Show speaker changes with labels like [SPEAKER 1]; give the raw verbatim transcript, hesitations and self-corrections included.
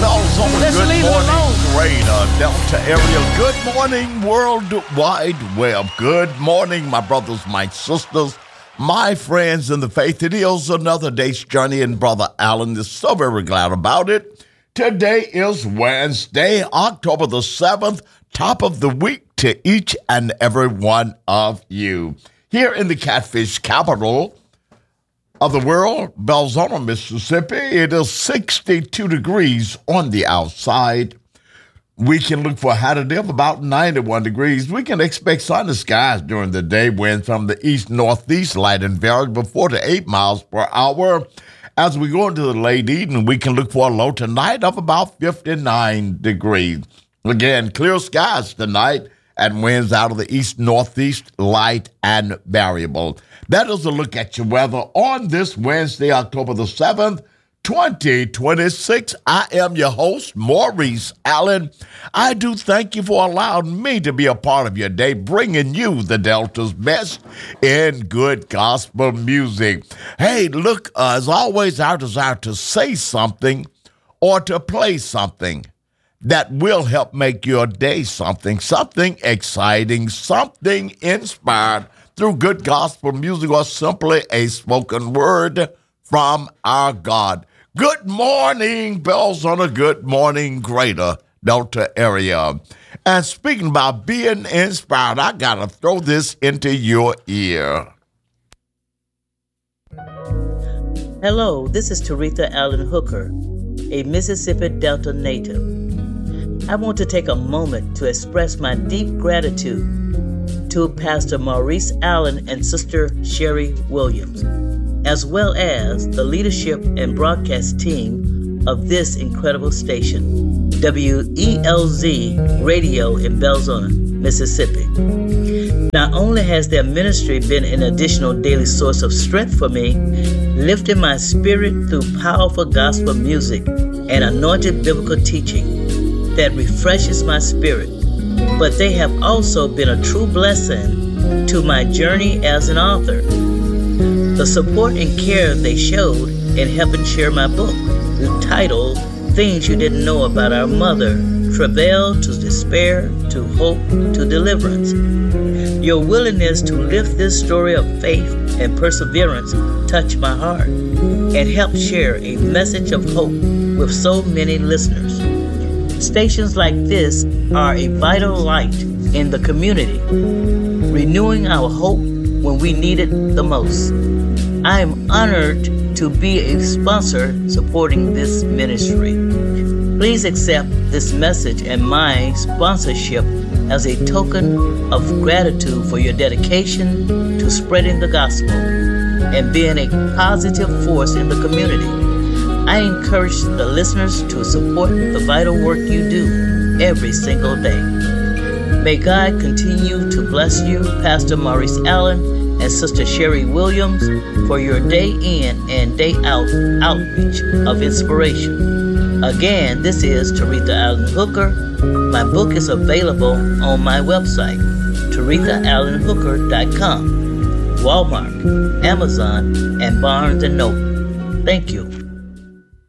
[SPEAKER 1] Belzona,
[SPEAKER 2] Let's
[SPEAKER 1] good
[SPEAKER 2] leave it
[SPEAKER 1] morning,
[SPEAKER 2] alone.
[SPEAKER 1] Greater Delta area. Good morning, World Wide Web. Good morning, my brothers, my sisters, my friends in the faith. It is another day's journey, and Brother Allen is so very glad about it. Today is Wednesday, October the seventh, top of the week to each and every one of you. Here in the Catfish capital of the world, Belzona, Mississippi, it is sixty-two degrees on the outside. We can look for a high today of about ninety-one degrees. We can expect sunny skies during the day, winds from the east-northeast, light and variable, four to eight miles per hour. As we go into the late evening, we can look for a low tonight of about fifty-nine degrees. Again, clear skies tonight and winds out of the east-northeast, light and variable. That is a look at your weather on this Wednesday, October the seventh, twenty twenty-six. I am your host, Maurice Allen. I do thank you for allowing me to be a part of your day, bringing you the Delta's best in good gospel music. Hey, look, uh, as always, our desire to say something or to play something that will help make your day something, something exciting, something inspired through good gospel music or simply a spoken word from our God. Good morning, Belzona. Good morning, Greater Delta area. And speaking about being inspired, I got to throw this into your ear.
[SPEAKER 3] Hello, this is Taretha Allen Hooker, a Mississippi Delta native. I want to take a moment to express my deep gratitude to Pastor Maurice Allen and Sister Sherry Williams, as well as the leadership and broadcast team of this incredible station, W E L Z Radio in Belzona, Mississippi. Not only has their ministry been an additional daily source of strength for me, lifting my spirit through powerful gospel music and anointed biblical teaching that refreshes my spirit, but they have also been a true blessing to my journey as an author. The support and care they showed in helping share my book, titled Things You Didn't Know About Our Mother, Travail to Despair, to Hope, to Deliverance. Your willingness to lift this story of faith and perseverance touched my heart and helped share a message of hope with so many listeners. Stations like this are a vital light in the community, renewing our hope when we need it the most. I am honored to be a sponsor supporting this ministry. Please accept this message and my sponsorship as a token of gratitude for your dedication to spreading the gospel and being a positive force in the community. I encourage the listeners to support the vital work you do every single day. May God continue to bless you, Pastor Maurice Allen and Sister Sherry Williams, for your day in and day out outreach of inspiration. Again, this is Taretha Allen Hooker. My book is available on my website, taretha allen hooker dot com, Walmart, Amazon, and Barnes and Noble. Thank you.